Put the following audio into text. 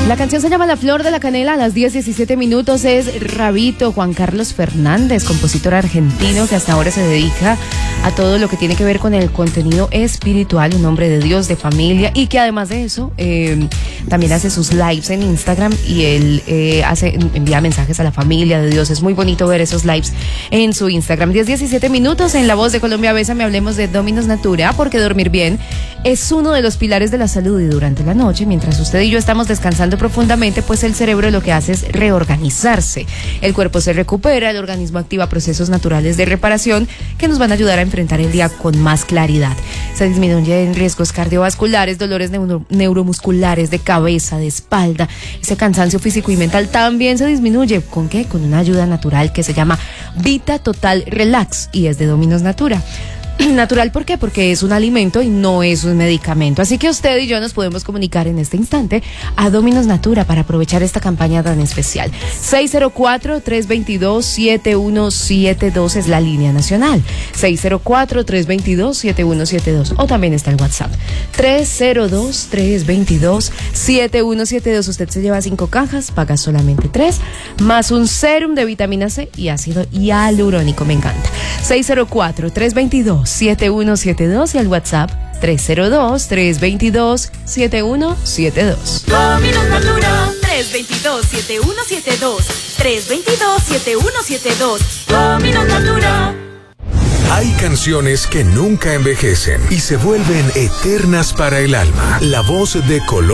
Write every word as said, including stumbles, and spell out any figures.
La canción se llama La Flor de la Canela. A las diez diecisiete minutos es Rabito, Juan Carlos Fernández, compositor argentino que hasta ahora se dedica a todo lo que tiene que ver con el contenido espiritual, un hombre de Dios, de familia, y que además de eso eh, también hace sus lives en Instagram y él eh, hace, envía mensajes a la familia de Dios. Es muy bonito ver esos lives en su Instagram. diez diecisiete minutos en La Voz de Colombia. Bésame, hablemos de Dominus Natura, porque dormir bien es uno de los pilares de la salud, y durante la noche, mientras usted y yo estamos descansando profundamente, pues el cerebro lo que hace es reorganizarse. El cuerpo se recupera, el organismo activa procesos naturales de reparación que nos van a ayudar a enfrentar el día con más claridad. Se disminuyen riesgos cardiovasculares, dolores neuro- neuromusculares, de cabeza, de espalda. Ese cansancio físico y mental también se disminuye. ¿Con qué? Con una ayuda natural que se llama Vita Total Relax y es de Dominus Natura. Natural, ¿por qué? Porque es un alimento y no es un medicamento. Así que usted y yo nos podemos comunicar en este instante a Dominus Natura para aprovechar esta campaña tan especial. seis cero cuatro, tres dos dos, siete uno siete dos es la línea nacional. seis cero cuatro, tres dos dos, siete uno siete dos. O también está el WhatsApp. tres cero dos, tres dos dos, siete uno siete dos. Usted se lleva cinco cajas, paga solamente tres, más un serum de vitamina C y ácido hialurónico. Me encanta. seis cero cuatro, tres dos dos, siete uno siete dos y al WhatsApp tres cero dos, tres dos dos, siete uno siete dos. Dominus Natura. tres dos dos, siete uno siete dos. tres dos dos, siete uno siete dos. Dominus Natura. Hay canciones que nunca envejecen y se vuelven eternas para el alma. La Voz de Colombia.